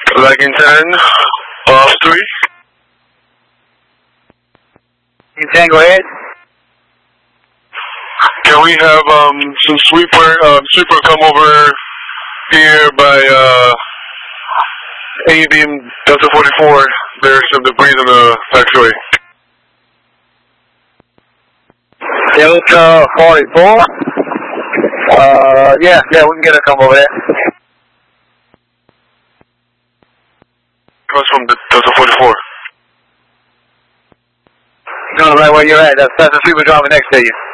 Lagging 10, off 3. Lagging 10, go ahead. Can we have some sweeper come over here by A-beam Delta 44? There's some debris on the taxiway. Delta 44? Yeah, we can get her come over there. Across from the Delta 44. No, right where you're at. That's the sweeper driving next to you.